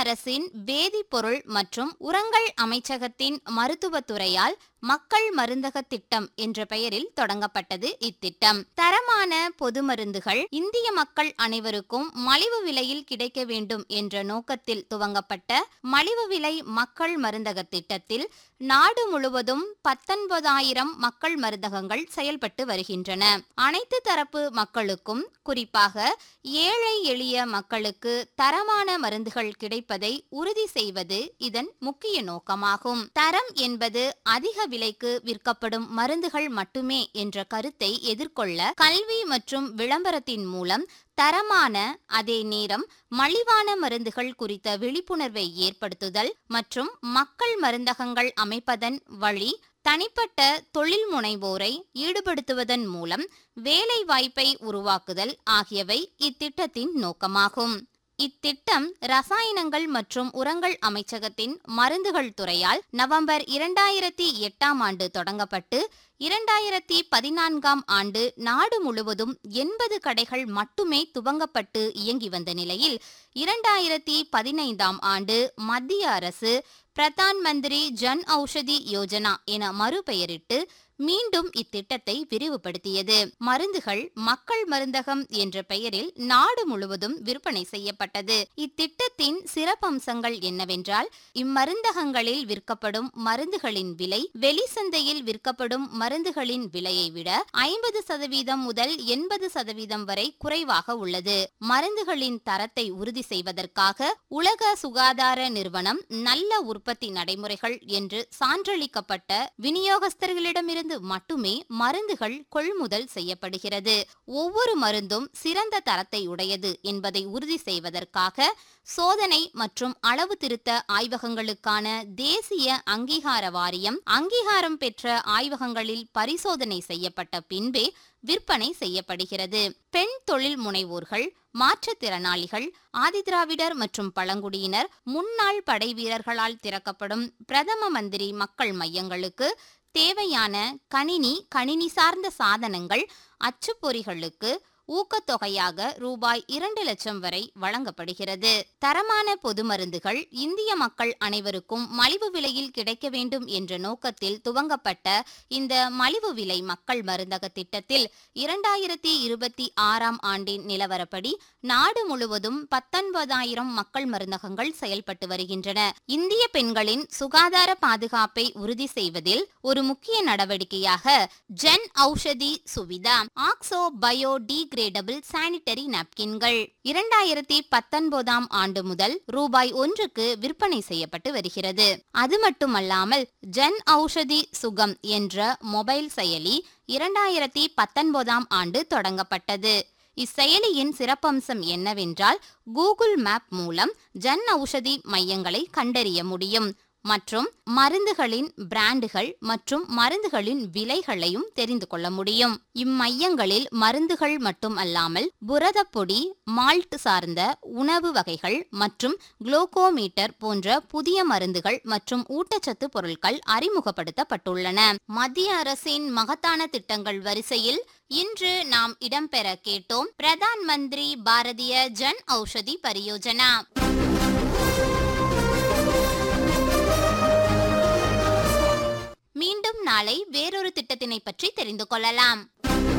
அரசின் வேதிப்பொருள் மற்றும் உரங்கள் அமைச்சகத்தின் மருத்துவத்துறையால் மக்கள் மருந்தக திட்டம் என்ற பெயரில் தொடங்கப்பட்டது. இத்திட்டம் தரமான பொது மருந்துகள் இந்திய மக்கள் அனைவருக்கும் மலிவு விலையில் கிடைக்க வேண்டும் என்ற நோக்கத்தில் துவங்கப்பட்ட மலிவு விலை மக்கள் மருந்தக திட்டத்தில் நாடு முழுவதும் 19,000 மக்கள் மருந்தகங்கள் செயல்பட்டு வருகின்றன. அனைத்து தரப்பு மக்களுக்கும், குறிப்பாக ஏழை எளிய மக்களுக்கு தரமான மருந்துகள் கிடைப்பதை உறுதி செய்வது இதன் முக்கிய நோக்கமாகும். தரம் என்பது அதிக விலைக்கு விற்கப்படும் மருந்துகள் மட்டுமே என்ற கருத்தை எதிர்கொள்ள கல்வி மற்றும் விளம்பரத்தின் மூலம் தரமான, அதே நேரம் மலிவான மருந்துகள் குறித்த விழிப்புணர்வை ஏற்படுத்துதல் மற்றும் மக்கள் மருந்தகங்கள் அமைப்பதன் வழி தனிப்பட்ட தொழில் முனைவோரை ஈடுபடுத்துவதன் மூலம் வேலை வாய்ப்பை உருவாக்குதல் ஆகியவை இத்திட்டத்தின் நோக்கமாகும். இத்திட்டம் ரசாயனங்கள் மற்றும் உரங்கள் அமைச்சகத்தின் மருந்துகள் துறையால் நவம்பர் 2008 தொடங்கப்பட்டு 2014 ஆண்டு நாடு முழுவதும் 80 கடைகள் மட்டுமே துவங்கப்பட்டு இயங்கி வந்த நிலையில் 2015 ஆண்டு மத்திய அரசு பிரதான் மந்திரி ஜன் ஔஷதி யோஜனா என மறுபெயரிட்டு மீண்டும் இத்திட்டத்தை விரிவுபடுத்தியது. மருந்துகள் மக்கள் மருந்தகம் என்ற பெயரில் நாடு முழுவதும் விற்பனை செய்யப்பட்டது. இத்திட்டத்தின் சிறப்பம்சங்கள் என்னவென்றால், இம்மருந்தகங்களில் விற்கப்படும் மருந்துகளின் விலை வெளிச்சந்தையில் விற்கப்படும் மருந்துகளின் விலையை விட 50% முதல் 80% வரை குறைவாக உள்ளது. மருந்துகளின் தரத்தை உறுதி செய்வதற்காக உலக சுகாதார நிறுவனம் நல்ல உற்பத்தி நடைமுறைகள் என்று சான்றளிக்கப்பட்ட விநியோகஸ்தர்களிடமிருந்து மட்டுமே மருந்துகள் கொள்முதல் செய்யப்படுகிறது. ஒவ்வொரு மருந்தும் சிறந்த தரத்தை உடையது என்பதை உறுதி செய்வதற்காக சோதனை மற்றும் அளவு திருத்த ஆய்வகங்களுக்கான தேசிய அங்கீகார வாரியம் அங்கீகாரம் பெற்ற ஆய்வகங்களில் பரிசோதனை செய்யப்பட்ட பின்பே விற்பனை செய்யப்படுகிறது. பெண் தொழில் முனைவோர்கள், மாற்றுத்திறனாளிகள், ஆதிதிராவிடர் மற்றும் பழங்குடியினர், முன்னாள் படை வீரர்களால் திறக்கப்படும் பிரதம மந்திரி மக்கள் மையங்களுக்கு தேவையான கணினி சார்ந்த சாதனங்கள், அச்சுப்பொறிகளுக்கு ஊக்கத்தொகையாக ரூபாய் 2 லட்சம் வரை வழங்கப்படுகிறது. தரமான பொது மருந்துகள் இந்திய மக்கள் அனைவருக்கும் மலிவு விலையில் கிடைக்க வேண்டும் என்ற நோக்கத்தில் துவங்கப்பட்ட இந்த மலிவு விலை மக்கள் மருந்தக திட்டத்தில் 2026 ஆண்டின் நிலவரப்படி நாடு முழுவதும் 19,000 மக்கள் மருந்தகங்கள் செயல்பட்டு வருகின்றன. இந்திய பெண்களின் சுகாதார பாதுகாப்பை உறுதி செய்வதில் ஒரு முக்கிய நடவடிக்கையாக Jan Aushadhi Suvidha ஆக்ஸோ bio degradable sanitary நாப்கின்கள் 2019 ஆண்டு முதல் ரூபாய் 1க்கு விற்பனை செய்யப்பட்டு வருகிறது. அது மட்டுமல்லாமல் ஜன் ஔஷதி சுகம் என்ற மொபைல் செயலி 2019 ஆண்டு தொடங்கப்பட்டது. இச்செயலியின் சிறப்பம்சம் என்னவென்றால், கூகுள் மேப் மூலம் ஜன் ஔஷதி மையங்களை கண்டறிய முடியும் மற்றும் மருந்துகளின் பிராண்டுகள் மற்றும் மருந்துகளின் விலைகளையும் தெரிந்து கொள்ள முடியும். இம்மையங்களில் மருந்துகள் மட்டும் அல்லாமல் புரதப்பொடி, மால்ட் சார்ந்த உணவு வகைகள் மற்றும் குளுக்கோமீட்டர் போன்ற புதிய மருந்துகள் மற்றும் ஊட்டச்சத்து பொருட்கள் அறிமுகப்படுத்தப்பட்டுள்ளன. மத்திய அரசின் மகத்தான திட்டங்கள் வரிசையில் இன்று நாம் இடம்பெற கேட்டோம் பிரதான் மந்திரி பாரதிய ஜன் ஔஷதி பரியோஜனா. மீண்டும் நாளை வேறொரு திட்டத்தினை பற்றி தெரிந்து கொள்ளலாம்.